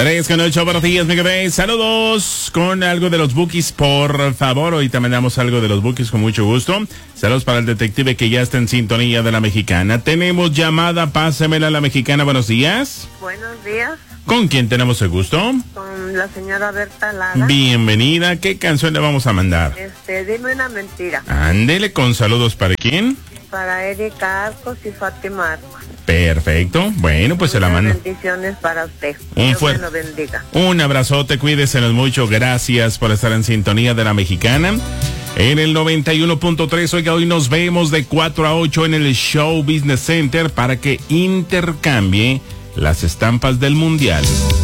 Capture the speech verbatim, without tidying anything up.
Tres con ocho, buenos días, Mega Bay. Saludos con algo de los Bookies, por favor. Hoy también damos algo de los Bookies con mucho gusto. Saludos para el detective que ya está en sintonía de La Mexicana. Tenemos llamada, pásemela a La Mexicana. Buenos días. Buenos días. ¿Con quién tenemos el gusto? Con la señora Berta Lara. Bienvenida. ¿Qué canción le vamos a mandar? Este, dime una mentira. Ándele, con saludos para quién. Para Erika Arcos y Fátima Arcos. Perfecto. Bueno, pues se la mando. Bendiciones para usted. Un Dios fuerte. me lo bendiga. Un abrazote, cuídesenos mucho. Gracias por estar en sintonía de La Mexicana. En el noventa y uno punto tres, oiga, hoy nos vemos de cuatro a ocho en el Show Business Center para que intercambie las estampas del Mundial.